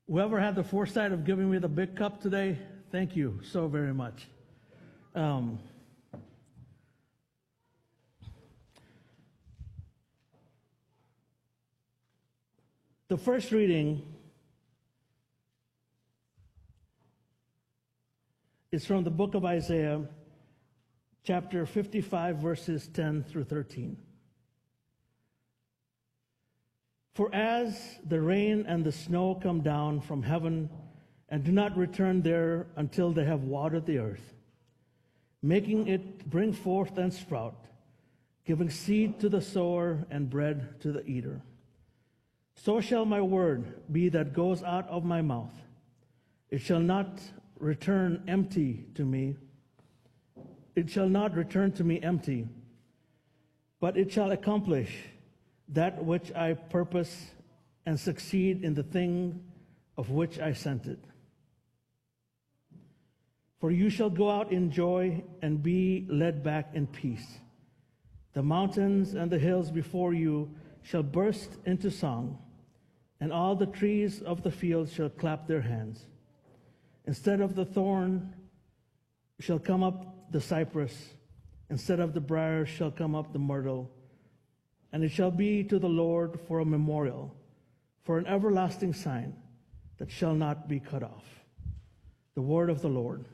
Whoever had the foresight of giving me the big cup today, thank you so very much. The first reading is from the book of Isaiah, chapter 55, verses 10 through 13. For as the rain and the snow come down from heaven and do not return there until they have watered the earth, making it bring forth and sprout, giving seed to the sower and bread to the eater, so shall my word be that goes out of my mouth. It shall not return empty to me. It shall not return to me empty, but it shall accomplish that which I purpose and succeed in the thing of which I sent it. For you shall go out in joy and be led back in peace. The mountains and the hills before you shall burst into song, and all the trees of the field shall clap their hands. Instead of the thorn shall come up the cypress, instead of the brier shall come up the myrtle, and it shall be to the Lord for a memorial, for an everlasting sign that shall not be cut off. The word of the Lord.